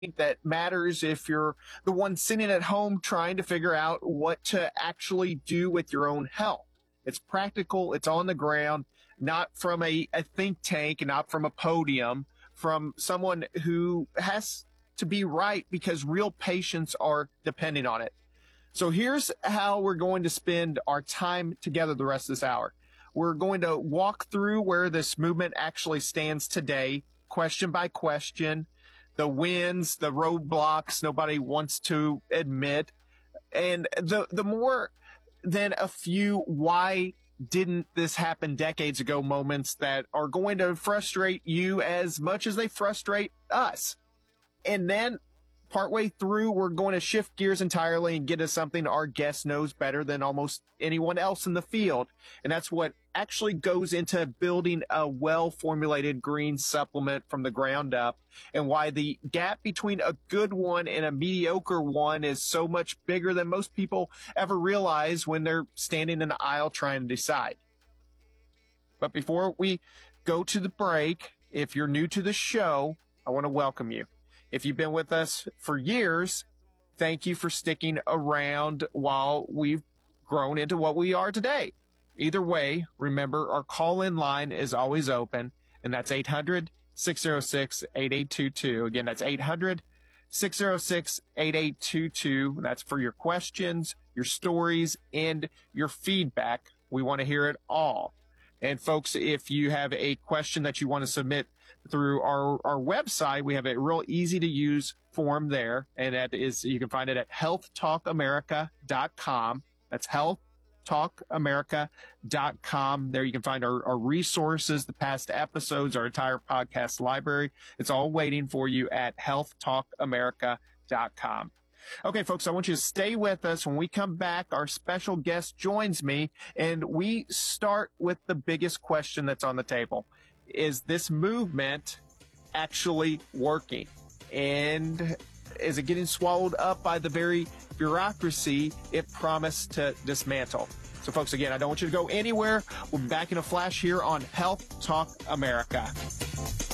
that matters if you're the one sitting at home trying to figure out what to actually do with your own health. It's practical, it's on the ground, not from a think tank, not from a podium, from someone who has to be right because real patients are depending on it. So here's how we're going to spend our time together the rest of this hour. We're going to walk through where this movement actually stands today, question by question, the wins, the roadblocks nobody wants to admit, and the more than a few why didn't this happen decades ago moments that are going to frustrate you as much as they frustrate us. And then partway through, we're going to shift gears entirely and get to something our guest knows better than almost anyone else in the field. And that's what actually goes into building a well-formulated green supplement from the ground up, and why the gap between a good one and a mediocre one is so much bigger than most people ever realize when they're standing in the aisle trying to decide. But before we go to the break, if you're new to the show, I want to welcome you. If you've been with us for years, thank you for sticking around while we've grown into what we are today. Either way, remember, our call-in line is always open, and that's 800-606-8822. Again, that's 800-606-8822. That's for your questions, your stories, and your feedback. We want to hear it all. And folks, if you have a question that you want to submit through our website, we have a real easy to use form there. And that is, you can find it at healthtalkamerica.com. That's healthtalkamerica.com. There you can find our resources, the past episodes, our entire podcast library. It's all waiting for you at healthtalkamerica.com. Okay, folks, I want you to stay with us. When we come back, our special guest joins me, and we start with the biggest question that's on the table. Is this movement actually working? And is it getting swallowed up by the very bureaucracy it promised to dismantle? So, folks, again, I don't want you to go anywhere. We'll be back in a flash here on Health Talk America.